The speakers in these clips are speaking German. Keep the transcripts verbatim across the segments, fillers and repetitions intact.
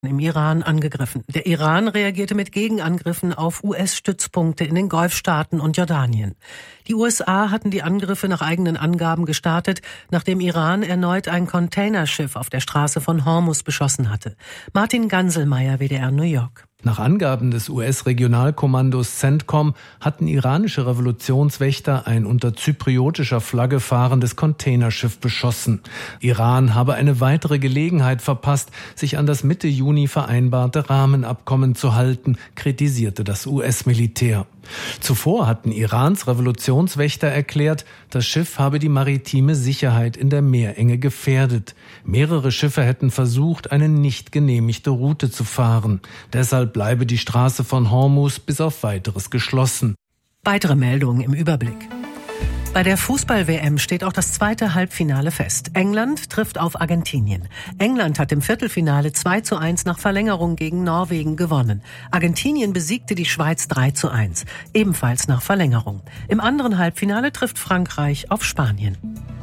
im Iran angegriffen. Der Iran reagierte mit Gegenangriffen auf U S-Stützpunkte in den Golfstaaten und Jordanien. Die U S A hatten die Angriffe nach eigenen Angaben gestartet, nachdem Iran erneut ein Containerschiff auf der Straße von Hormuz beschossen hatte. Martin Ganselmeier, W D R New York. Nach Angaben des U S-Regionalkommandos CENTCOM hatten iranische Revolutionswächter ein unter zypriotischer Flagge fahrendes Containerschiff beschossen. Iran habe eine weitere Gelegenheit verpasst, sich an das Mitte Juni vereinbarte Rahmenabkommen zu halten, kritisierte das U S-Militär. Zuvor hatten Irans Revolutionswächter erklärt, das Schiff habe die maritime Sicherheit in der Meerenge gefährdet. Mehrere Schiffe hätten versucht, eine nicht genehmigte Route zu fahren. Deshalb bleibe die Straße von Hormuz bis auf Weiteres geschlossen. Weitere Meldungen im Überblick. Bei der Fußball-W M steht auch das zweite Halbfinale fest. England trifft auf Argentinien. England hat im Viertelfinale zwei zu eins nach Verlängerung gegen Norwegen gewonnen. Argentinien besiegte die Schweiz drei zu eins, ebenfalls nach Verlängerung. Im anderen Halbfinale trifft Frankreich auf Spanien.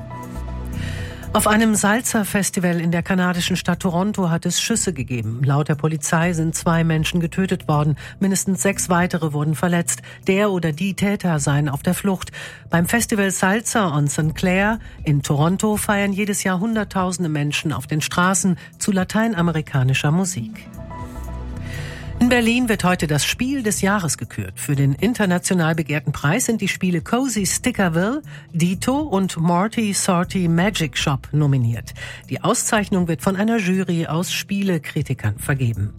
Auf einem Salsa-Festival in der kanadischen Stadt Toronto hat es Schüsse gegeben. Laut der Polizei sind zwei Menschen getötet worden. Mindestens sechs weitere wurden verletzt. Der oder die Täter seien auf der Flucht. Beim Festival Salsa on Saint Clair in Toronto feiern jedes Jahr Hunderttausende Menschen auf den Straßen zu lateinamerikanischer Musik. In Berlin wird heute das Spiel des Jahres gekürt. Für den international begehrten Preis sind die Spiele Cozy Stickerville, Dito und Morty Sorty Magic Shop nominiert. Die Auszeichnung wird von einer Jury aus Spielekritikern vergeben.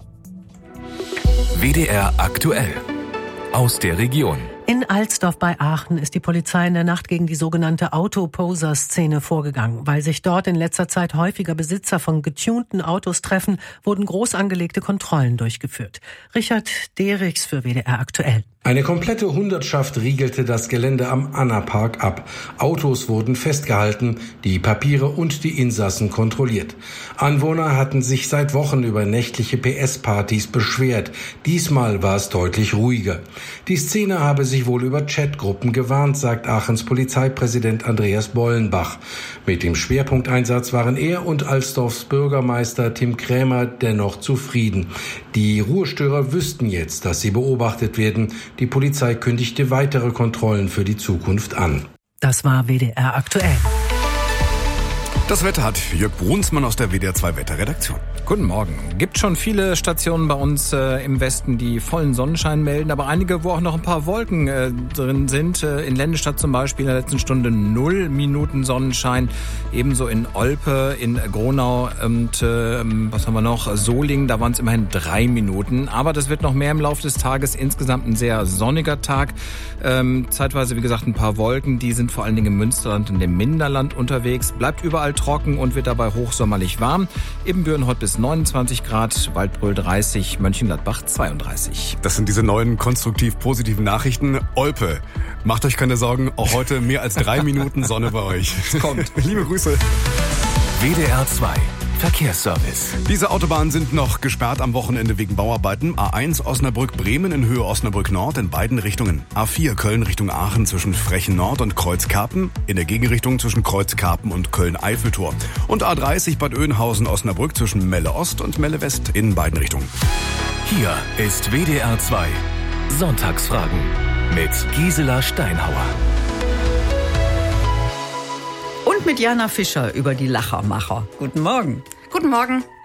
W D R aktuell aus der Region. In Alsdorf bei Aachen ist die Polizei in der Nacht gegen die sogenannte Autoposer-Szene vorgegangen. Weil sich dort in letzter Zeit häufiger Besitzer von getunten Autos treffen, wurden groß angelegte Kontrollen durchgeführt. Richard Derichs für W D R aktuell. Eine komplette Hundertschaft riegelte das Gelände am Anna-Park ab. Autos wurden festgehalten, die Papiere und die Insassen kontrolliert. Anwohner hatten sich seit Wochen über nächtliche P S-Partys beschwert. Diesmal war es deutlich ruhiger. Die Szene habe sich wohl über Chatgruppen gewarnt, sagt Aachens Polizeipräsident Andreas Bollenbach. Mit dem Schwerpunkteinsatz waren er und Alsdorfs Bürgermeister Tim Krämer dennoch zufrieden. Die Ruhestörer wüssten jetzt, dass sie beobachtet werden. Die Polizei kündigte weitere Kontrollen für die Zukunft an. Das war W D R aktuell. Das Wetter hat Jörg Brunsmann aus der W D R zwei Wetterredaktion. Guten Morgen. Gibt schon viele Stationen bei uns äh, im Westen, die vollen Sonnenschein melden, aber einige, wo auch noch ein paar Wolken äh, drin sind. Äh, in Lennestadt zum Beispiel in der letzten Stunde null Minuten Sonnenschein. Ebenso in Olpe, in Gronau und äh, was haben wir noch? Solingen, da waren es immerhin drei Minuten. Aber das wird noch mehr im Laufe des Tages. Insgesamt ein sehr sonniger Tag. Ähm, zeitweise, wie gesagt, ein paar Wolken. Die sind vor allen Dingen im Münsterland und im Minderland unterwegs. Bleibt überall trocken und wird dabei hochsommerlich warm. Ebenbüren heute bis neunundzwanzig Grad, Waldbröl dreißig, Mönchengladbach zweiunddreißig. Das sind diese neuen konstruktiv-positiven Nachrichten. Olpe, macht euch keine Sorgen, auch heute mehr als drei Minuten Sonne bei euch. Kommt. Liebe Grüße. W D R zwei Verkehrsservice. Diese Autobahnen sind noch gesperrt am Wochenende wegen Bauarbeiten. A eins Osnabrück-Bremen in Höhe Osnabrück-Nord in beiden Richtungen. A vier Köln Richtung Aachen zwischen Frechen-Nord und Kreuzkarpen. In der Gegenrichtung zwischen Kreuzkarpen und Köln-Eiffeltor. Und A dreißig Bad Oeynhausen-Osnabrück zwischen Melle-Ost und Melle-West in beiden Richtungen. Hier ist W D R zwei Sonntagsfragen mit Gisela Steinhauer. Und mit Jana Fischer über die Lachermacher. Guten Morgen. Guten Morgen.